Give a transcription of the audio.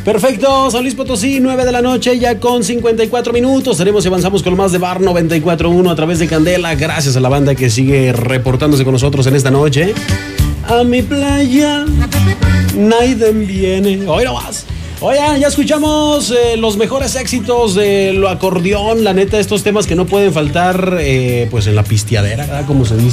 Perfecto, San Luis Potosí, 9 de la noche, ya con 54 minutos. Tenemos y avanzamos con lo más de Bar 94.1 a través de Candela. Gracias a la banda que sigue reportándose con nosotros en esta noche. A mi playa, Naiden viene. Hoy no más. Oigan, ya escuchamos los mejores éxitos de lo acordeón. La neta, estos temas que no pueden faltar, pues en la pisteadera, ¿verdad? Como se dice.